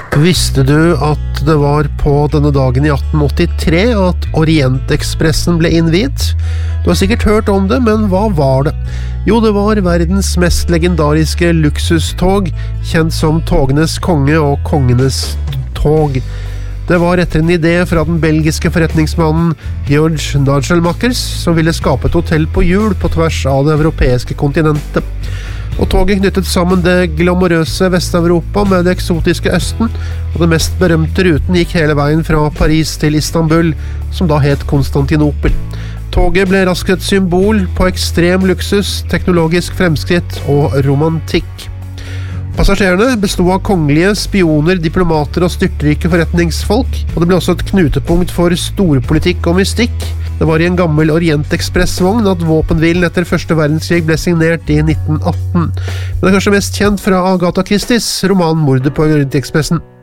Visste du at det var på denne dagen i 1883 at Orientekspressen ble innviet? Du har sikkert hørt om det, men hva var det? Jo, det var verdens mest legendariske luksustog, kjent som togenes konge og kongenes tog. Det var etter en idé fra den belgiske forretningsmannen George Nagelmakers, som ville skape et hotell på hjul på tvers av det europeiske kontinentet. Og toget knyttet sammen det glamorøse Vest-Europa med det eksotiske Østen, og den mest berømte ruten gikk hele veien fra Paris til Istanbul, som da het Konstantinopel. Toget ble raskt et symbol på ekstrem luksus, teknologisk fremskritt og romantikk. Passasjerene bestod av kongelige, spioner, diplomater og styrtrike forretningsfolk, og det ble også et knutepunkt for storpolitikk og mystikk. Det var i en gammel Orientekspressvogn at våpenhvilen etter første verdenskrig ble signert i 1918. Den er kanskje mest kjent fra Agatha Christies roman Mordet på Orientekspressen.